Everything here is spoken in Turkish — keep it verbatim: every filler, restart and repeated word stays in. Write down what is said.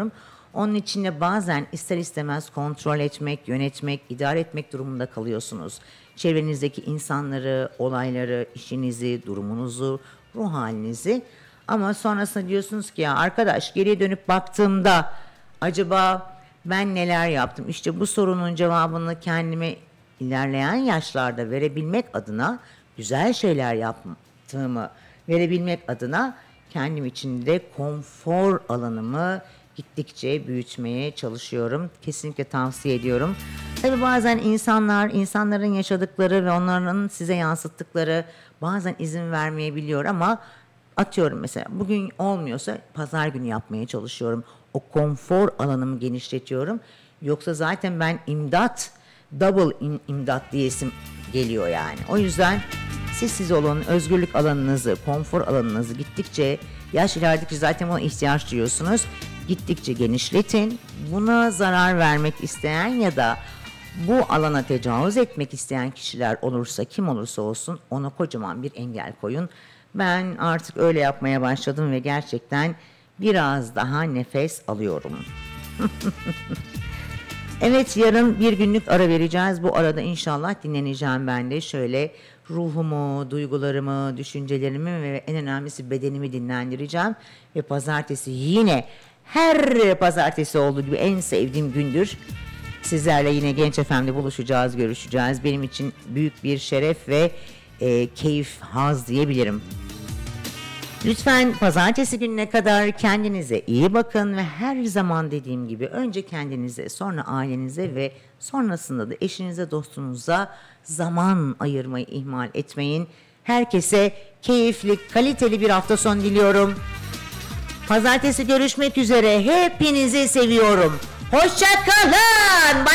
çalışıyorum. Onun için de bazen ister istemez kontrol etmek, yönetmek, idare etmek durumunda kalıyorsunuz. Çevrenizdeki insanları, olayları, işinizi, durumunuzu, ruh halinizi. Ama sonrasında diyorsunuz ki ya arkadaş, geriye dönüp baktığımda acaba ben neler yaptım? İşte bu sorunun cevabını kendime ilerleyen yaşlarda verebilmek adına, güzel şeyler yaptığımı verebilmek adına kendim için de konfor alanımı gittikçe büyütmeye çalışıyorum. Kesinlikle tavsiye ediyorum. Tabii bazen insanlar, insanların yaşadıkları ve onların size yansıttıkları bazen izin vermeyebiliyor ama atıyorum mesela bugün olmuyorsa pazar günü yapmaya çalışıyorum. O konfor alanımı genişletiyorum. Yoksa zaten ben imdat, double in, imdat diyesim geliyor yani. O yüzden siz siz olun, özgürlük alanınızı, konfor alanınızı gittikçe, yaş ilerledikçe zaten buna ihtiyaç duyuyorsunuz. Gittikçe genişletin. Buna zarar vermek isteyen ya da bu alana tecavüz etmek isteyen kişiler olursa, kim olursa olsun, ona kocaman bir engel koyun. Ben artık öyle yapmaya başladım ve gerçekten biraz daha nefes alıyorum. Evet, yarın bir günlük ara vereceğiz. Bu arada inşallah dinleneceğim ben de. Şöyle ruhumu, duygularımı, düşüncelerimi ve en önemlisi bedenimi dinlendireceğim. Ve pazartesi yine her pazartesi olduğu gibi en sevdiğim gündür. Sizlerle yine Genç F M'de buluşacağız, görüşeceğiz. Benim için büyük bir şeref ve e, keyif, haz diyebilirim. Lütfen pazartesi gününe kadar kendinize iyi bakın ve her zaman dediğim gibi önce kendinize, sonra ailenize ve sonrasında da eşinize, dostunuza zaman ayırmayı ihmal etmeyin. Herkese keyifli, kaliteli bir hafta sonu diliyorum. Pazartesi görüşmek üzere. Hepinizi seviyorum. Hoşça kalın.